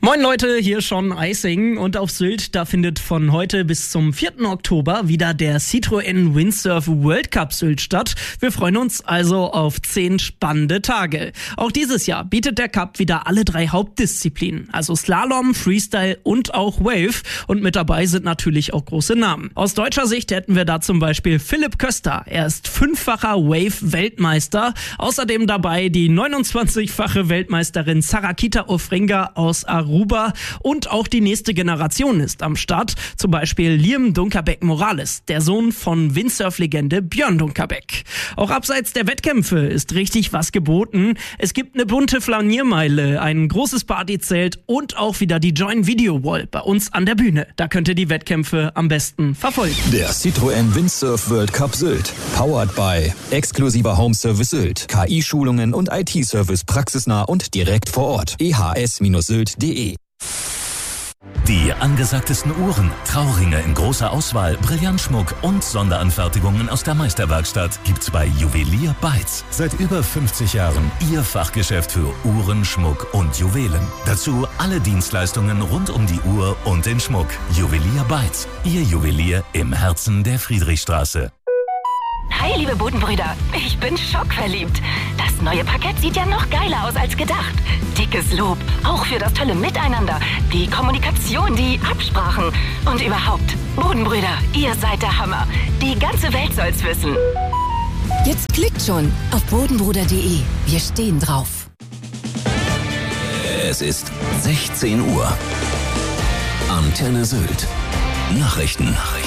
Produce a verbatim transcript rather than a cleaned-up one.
Moin Leute, hier Sean Eising und auf Sylt, da findet von heute bis zum vierten Oktober wieder der Citroën Windsurf World Cup Sylt statt. Wir freuen uns also auf zehn spannende Tage. Auch dieses Jahr bietet der Cup wieder alle drei Hauptdisziplinen, also Slalom, Freestyle und auch Wave. Und mit dabei sind natürlich auch große Namen. Aus deutscher Sicht hätten wir da zum Beispiel Philipp Köster. Er ist fünffacher Wave-Weltmeister. Außerdem dabei die neunundzwanzigfache Weltmeisterin Sarakita Ofringa aus Aruba. Und auch die nächste Generation ist am Start. Zum Beispiel Liam Dunkerbeck-Morales, der Sohn von Windsurf-Legende Björn Dunkerbeck. Auch abseits der Wettkämpfe ist richtig was geboten. Es gibt eine bunte Flaniermeile, ein großes Partyzelt und auch wieder die Join Video Wall bei uns an der Bühne. Da könnt ihr die Wettkämpfe am besten verfolgen. Der Citroën Windsurf World Cup Sylt. Powered by exklusiver Home Service Sylt, K I-Schulungen und I T-Service praxisnah und direkt vor Ort. e h s Sylt punkt de. Die angesagtesten Uhren, Trauringe in großer Auswahl, Brillantschmuck und Sonderanfertigungen aus der Meisterwerkstatt gibt's bei Juwelier Beitz. Seit über fünfzig Jahren Ihr Fachgeschäft für Uhren, Schmuck und Juwelen. Dazu alle Dienstleistungen rund um die Uhr und den Schmuck. Juwelier Beitz, Ihr Juwelier im Herzen der Friedrichstraße. Hi, liebe Bodenbrüder. Ich bin schockverliebt. Das neue Parkett sieht ja noch geiler aus als gedacht. Dickes Lob, auch für das tolle Miteinander, die Kommunikation, die Absprachen und überhaupt. Bodenbrüder, ihr seid der Hammer. Die ganze Welt soll's wissen. Jetzt klickt schon auf bodenbruder punkt de. Wir stehen drauf. Es ist sechzehn Uhr. Antenne Sylt. Nachrichten.